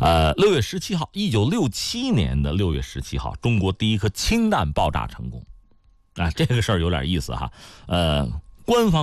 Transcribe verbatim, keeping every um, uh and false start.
呃，六月十七号，一九六七年的六月十七号，中国第一颗氢弹爆炸成功。啊，这个事儿有点意思哈。呃，官方